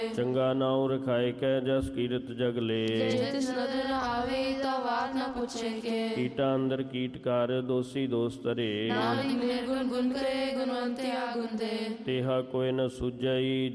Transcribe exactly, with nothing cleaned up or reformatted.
ਚੰਗਾ ਨਾਉ ਰਖਾਇ ਕੈ ਜਸ ਕੀਰਤ ਜਗ ਲੇ। ਜੇ ਤਿਸ ਨਦਰ ਨ ਆਵੇ ਤਾ ਬਾਤ ਨ ਪੁੱਛੇ ਕੇ। ਕੀਟਾ ਅੰਦਰ ਕੀਟ ਕਰ ਦੋਸੀ ਦੋਸ ਧਰੇ। ਨਾਨਕ ਨਿਰਗੁਣ ਗੁਣ ਕਰੇ ਗੁਣਵੰਤਿਆ ਗੁਣ ਦੇ। ਤੇਹਾ ਕੋਇ ਨ ਸੁਝਈ